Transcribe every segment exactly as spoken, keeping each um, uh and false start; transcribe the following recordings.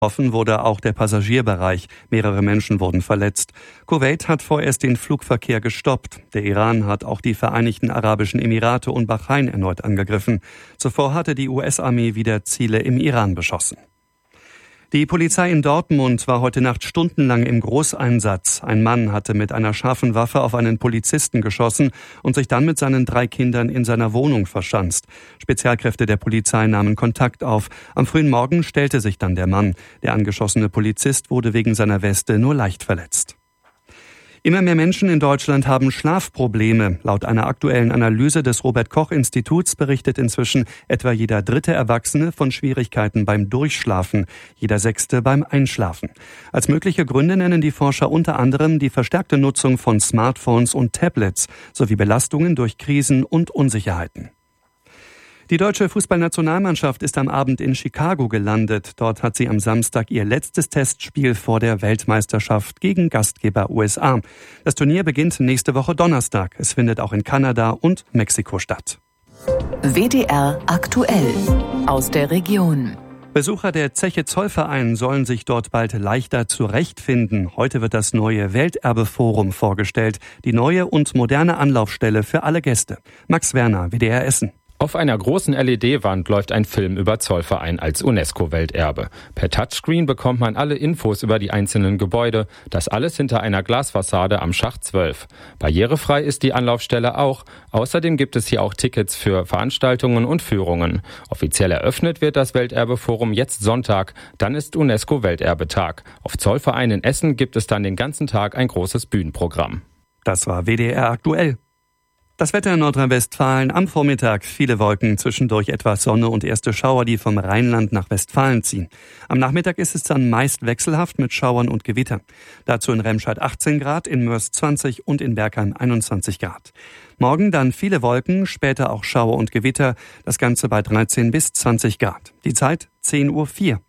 Betroffen wurde auch der Passagierbereich. Mehrere Menschen wurden verletzt. Kuwait hat vorerst den Flugverkehr gestoppt. Der Iran hat auch die Vereinigten Arabischen Emirate und Bahrain erneut angegriffen. Zuvor hatte die U S-Armee wieder Ziele im Iran beschossen. Die Polizei in Dortmund war heute Nacht stundenlang im Großeinsatz. Ein Mann hatte mit einer scharfen Waffe auf einen Polizisten geschossen und sich dann mit seinen drei Kindern in seiner Wohnung verschanzt. Spezialkräfte der Polizei nahmen Kontakt auf. Am frühen Morgen stellte sich dann der Mann. Der angeschossene Polizist wurde wegen seiner Weste nur leicht verletzt. Immer mehr Menschen in Deutschland haben Schlafprobleme. Laut einer aktuellen Analyse des Robert-Koch-Instituts berichtet inzwischen etwa jeder dritte Erwachsene von Schwierigkeiten beim Durchschlafen, jeder sechste beim Einschlafen. Als mögliche Gründe nennen die Forscher unter anderem die verstärkte Nutzung von Smartphones und Tablets sowie Belastungen durch Krisen und Unsicherheiten. Die deutsche Fußballnationalmannschaft ist am Abend in Chicago gelandet. Dort hat sie am Samstag ihr letztes Testspiel vor der Weltmeisterschaft gegen Gastgeber U S A. Das Turnier beginnt nächste Woche Donnerstag. Es findet auch in Kanada und Mexiko statt. W D R aktuell aus der Region. Besucher der Zeche Zollverein sollen sich dort bald leichter zurechtfinden. Heute wird das neue Welterbeforum vorgestellt. Die neue und moderne Anlaufstelle für alle Gäste. Max Werner, W D R Essen. Auf einer großen L E D-Wand läuft ein Film über Zollverein als UNESCO-Welterbe. Per Touchscreen bekommt man alle Infos über die einzelnen Gebäude. Das alles hinter einer Glasfassade am Schacht zwölf. Barrierefrei ist die Anlaufstelle auch. Außerdem gibt es hier auch Tickets für Veranstaltungen und Führungen. Offiziell eröffnet wird das Welterbeforum jetzt Sonntag. Dann ist UNESCO-Welterbetag. Auf Zollverein in Essen gibt es dann den ganzen Tag ein großes Bühnenprogramm. Das war W D R aktuell. Das Wetter in Nordrhein-Westfalen am Vormittag. Viele Wolken, zwischendurch etwas Sonne und erste Schauer, die vom Rheinland nach Westfalen ziehen. Am Nachmittag ist es dann meist wechselhaft mit Schauern und Gewitter. Dazu in Remscheid achtzehn Grad, in Mörs zwanzig und in Bergheim einundzwanzig Grad. Morgen dann viele Wolken, später auch Schauer und Gewitter. Das Ganze bei dreizehn bis zwanzig Grad. Die Zeit zehn Uhr vier.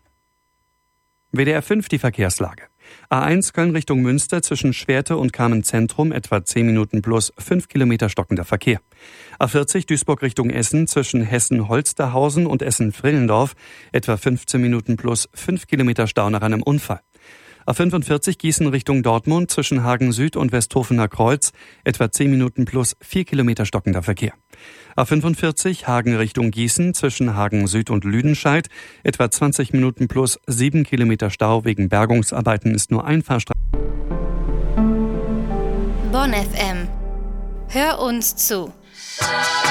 W D R fünf die Verkehrslage. A eins Köln Richtung Münster zwischen Schwerte und Kamen-Zentrum etwa zehn Minuten plus fünf Kilometer stockender Verkehr. A vierzig Duisburg Richtung Essen zwischen Hessen-Holsterhausen und Essen-Frillendorf etwa fünfzehn Minuten plus fünf Kilometer Stau nach einem Unfall. A fünfundvierzig Gießen Richtung Dortmund zwischen Hagen Süd und Westhofener Kreuz etwa zehn Minuten plus vier Kilometer stockender Verkehr. A fünfundvierzig Hagen Richtung Gießen zwischen Hagen Süd und Lüdenscheid etwa zwanzig Minuten plus sieben Kilometer Stau. Wegen Bergungsarbeiten ist nur ein Fahrstreifen. Bonn F M. Hör uns zu.